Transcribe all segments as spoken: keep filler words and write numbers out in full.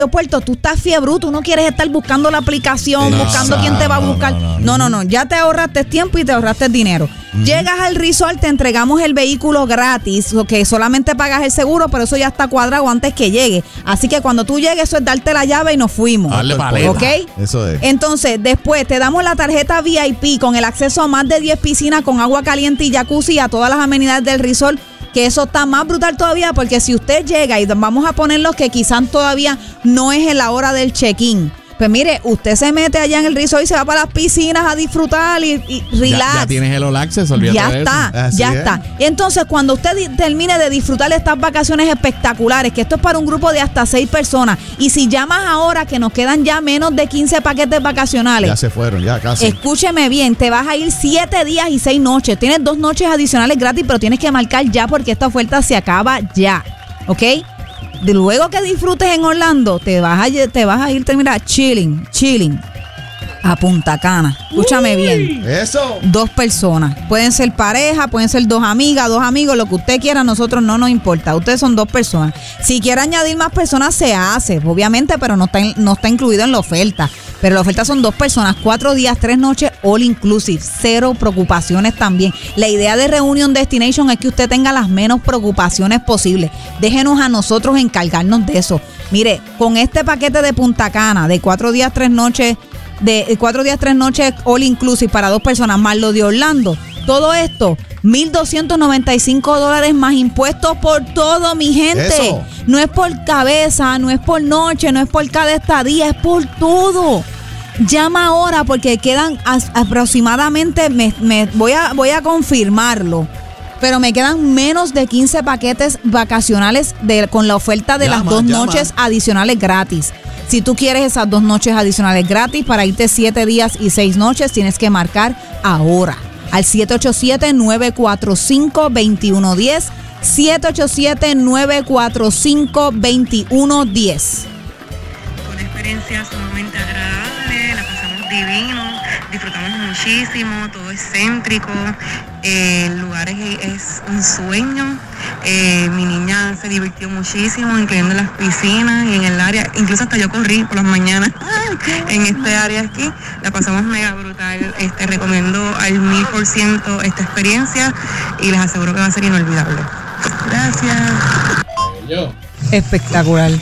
aeropuerto, tú estás fiebre, tú no quieres estar buscando la aplicación, no, buscando quién te va a buscar. No no no, no, no, no, ya te ahorraste tiempo y te ahorraste dinero. Uh-huh. Llegas al resort, te entregamos el vehículo gratis, que solamente pagas el seguro, pero eso ya está cuadrado antes que llegue. Así que cuando tú llegues, eso es darte la llave y nos fuimos. Dale paleta. ¿Ok? Eso es. Entonces, después te damos la tarjeta V I P con el acceso a más de diez piscinas con agua caliente y jacuzzi y a todas las amenidades del resort. Que eso está más brutal todavía, porque si usted llega y vamos a poner los que quizás todavía no es en la hora del check-in, pues mire, usted se mete allá en el resort y se va para las piscinas a disfrutar y, y relax. Ya, ya tienes el All Access, olvídate Ya de está, eso. ya Así está. Entonces, cuando usted di- termine de disfrutar de estas vacaciones espectaculares, que esto es para un grupo de hasta seis personas, y si llamas ahora que nos quedan ya menos de quince paquetes vacacionales. Ya se fueron, ya casi. Escúcheme bien, te vas a ir siete días y seis noches. Tienes dos noches adicionales gratis, pero tienes que marcar ya porque esta oferta se acaba ya, ¿ok? De luego que disfrutes en Orlando, te vas a, te vas a ir, terminar chilling, chilling a Punta Cana. Escúchame Uy, bien. Eso. Dos personas. Pueden ser pareja, pueden ser dos amigas, dos amigos, lo que usted quiera, a nosotros no nos importa. Ustedes son dos personas. Si quiere añadir más personas, se hace, obviamente, pero no está, no está incluido en la oferta. Pero la oferta son dos personas, cuatro días, tres noches, all inclusive. Cero preocupaciones también. La idea de Reunion Destination es que usted tenga las menos preocupaciones posibles. Déjenos a nosotros encargarnos de eso. Mire, con este paquete de Punta Cana, de cuatro días, tres noches, de cuatro días, tres noches, all inclusive para dos personas, más lo de Orlando, todo esto, mil doscientos noventa y cinco dólares más impuestos por todo, mi gente. Eso. No es por cabeza, no es por noche, no es por cada estadía, es por todo. Llama ahora porque quedan as, aproximadamente, me, me, voy, a, voy a confirmarlo, pero me quedan menos de quince paquetes vacacionales de, con la oferta de llama, las dos llama. noches adicionales gratis. Si tú quieres esas dos noches adicionales gratis para irte siete días y seis noches, tienes que marcar ahora al siete ocho siete, nueve cuatro cinco, dos uno uno cero, siete ocho siete, nueve cuatro cinco, dos uno uno cero. Fue una experiencia sumamente agradable, la pasamos divino, disfrutamos muchísimo, todo es céntrico, eh, el lugar es, es un sueño. Eh, mi niña se divirtió muchísimo, incluyendo las piscinas y en el área, incluso hasta yo corrí por las mañanas en este área aquí, la pasamos mega brutal. Este, recomiendo al mil por ciento esta experiencia y les aseguro que va a ser inolvidable. Gracias. Espectacular.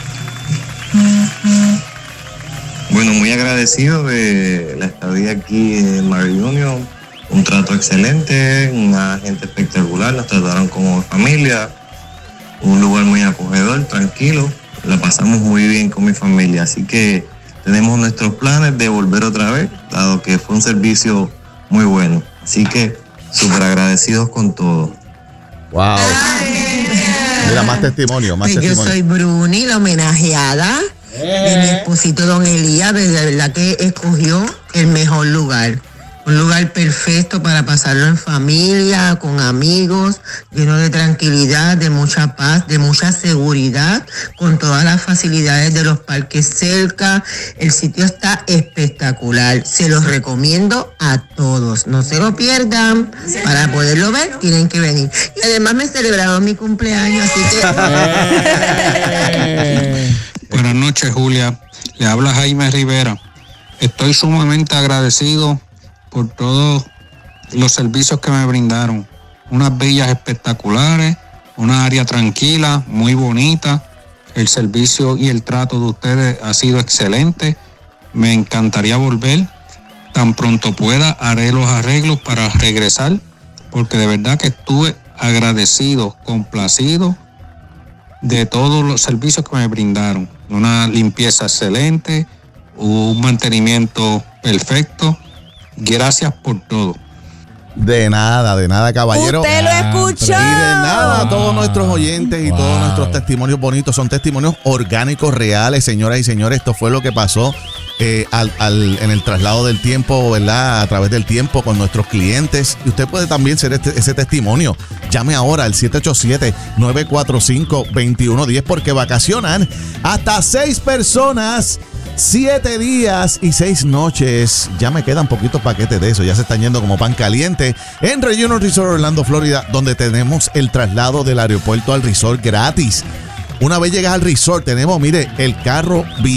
Bueno, muy agradecido de la estadía aquí en Mar Union. Un trato excelente, una gente espectacular, nos trataron como familia, un lugar muy acogedor, tranquilo, la pasamos muy bien con mi familia, así que tenemos nuestros planes de volver otra vez, dado que fue un servicio muy bueno, así que súper agradecidos con todo. Wow. Mira, más testimonio, más Yo testimonio. soy Bruni, la homenajeada de mi esposito Don Elías, de verdad que escogió el mejor lugar. Un lugar perfecto para pasarlo en familia, con amigos, lleno de tranquilidad, de mucha paz, de mucha seguridad, con todas las facilidades de los parques cerca. El sitio está espectacular. Se los recomiendo a todos. No se lo pierdan. Para poderlo ver, tienen que venir. Y además me celebraron mi cumpleaños, así que... Buenas noches, Julia. Le habla Jaime Rivera. Estoy sumamente agradecido por todos los servicios que me brindaron. Unas villas espectaculares, una área tranquila, muy bonita. El servicio y el trato de ustedes ha sido excelente. Me encantaría volver. Tan pronto pueda, haré los arreglos para regresar, porque de verdad que estuve agradecido, complacido de todos los servicios que me brindaron. Una limpieza excelente, un mantenimiento perfecto. Gracias por todo. De nada, de nada, caballero. Usted lo escuchó. Y de nada, a todos nuestros oyentes y wow. todos nuestros testimonios bonitos. Son testimonios orgánicos, reales, señoras y señores. Esto fue lo que pasó eh, al, al, en el traslado del tiempo, ¿verdad? A través del tiempo con nuestros clientes. Y usted puede también ser este, ese testimonio. Llame ahora al siete ocho siete, nueve cuatro cinco, dos uno uno cero porque vacacionan hasta seis personas. Siete días y seis noches. Ya me quedan poquitos paquetes de eso. Ya se están yendo como pan caliente en Reunion Resort Orlando, Florida, donde tenemos el traslado del aeropuerto al resort gratis. Una vez llegas al resort, tenemos, mire, el carro